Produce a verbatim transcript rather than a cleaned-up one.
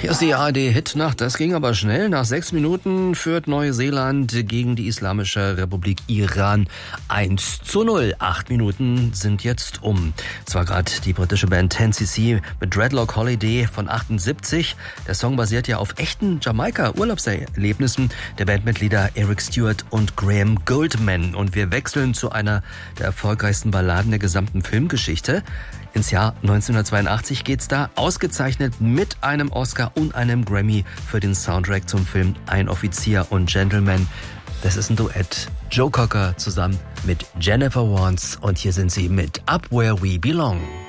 Hier ist die A R D-Hitnacht. Das ging aber schnell. Nach sechs Minuten führt Neuseeland gegen die Islamische Republik Iran eins zu null. Acht Minuten sind jetzt um. Es war gerade die britische Band ten C C mit Dreadlock Holiday von achtundsiebzig. Der Song basiert ja auf echten Jamaika-Urlaubserlebnissen der Bandmitglieder Eric Stewart und Graham Goldman. Und wir wechseln zu einer der erfolgreichsten Balladen der gesamten Filmgeschichte. Ins Jahr neunzehnhundertzweiundachtzig geht's da, ausgezeichnet mit einem Oscar und einem Grammy für den Soundtrack zum Film Ein Offizier und Gentleman. Das ist ein Duett. Joe Cocker zusammen mit Jennifer Warnes und hier sind sie mit Up Where We Belong.